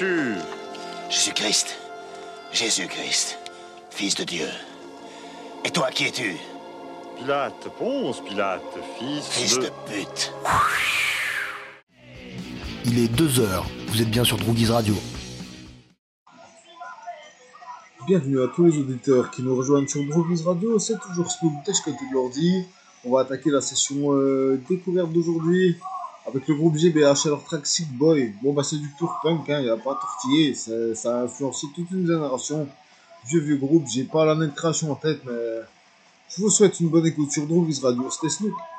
es-tu? Jésus-Christ. Jésus-Christ. Fils de Dieu. Et toi, qui es-tu? Pilate, Ponce Pilate, Fils de pute. Il est 2h, vous êtes bien sur Droogies Radio. Bienvenue à tous les auditeurs qui nous rejoignent sur Droogies Radio, c'est toujours Snoop Dash côté de l'ordi. On va attaquer la session découverte d'aujourd'hui avec le groupe GBH, leur track Sick Boy. Bon bah c'est du pur punk, hein, il n'y a pas tortillé, ça a influencé toute une génération. Vieux groupe, j'ai pas l'année de création en tête, mais je vous souhaite une bonne écoute sur Droogies Radio, c'était Snoop.